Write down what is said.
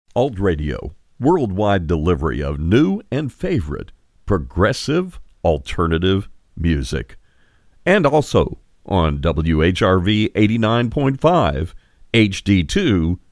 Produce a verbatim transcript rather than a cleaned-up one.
Alt Radio, worldwide delivery of new and favorite progressive alternative music. And also on W H R V eighty-nine point five H D two